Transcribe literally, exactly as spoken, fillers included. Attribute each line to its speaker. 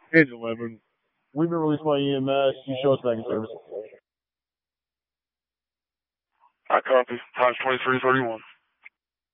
Speaker 1: Page eleven. We've been released by E M S. You show us back in service.
Speaker 2: I copy. Times twenty-three thirty-one.